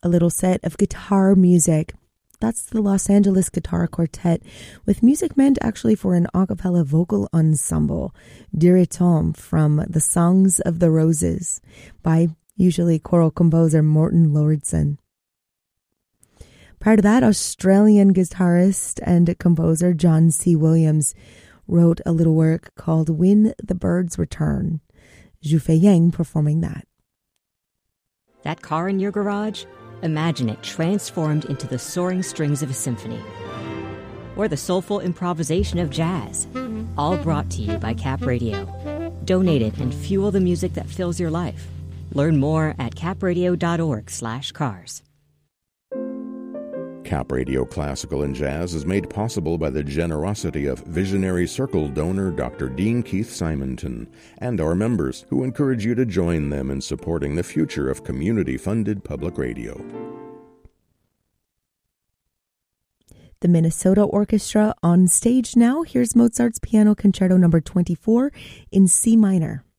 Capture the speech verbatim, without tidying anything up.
a little set of guitar music. That's the Los Angeles Guitar Quartet, with music meant actually for an a cappella vocal ensemble, Diretom from The Songs of the Roses, by usually choral composer Morton Lordson. Prior to that, Australian guitarist and composer John C. Williams wrote a little work called When the Birds Return. Zhu Fei Yang performing that. That car in your garage? Imagine it transformed into the soaring strings of a symphony. Or the soulful improvisation of jazz. All brought to you by Cap Radio. Donate it and fuel the music that fills your life. Learn more at capradio.org slash cars. Cap Radio Classical and Jazz is made possible by the generosity of Visionary Circle donor Doctor Dean Keith Simonton and our members, who encourage you to join them in supporting the future of community-funded public radio. The Minnesota Orchestra on stage now. Here's Mozart's Piano Concerto number twenty-four in C minor.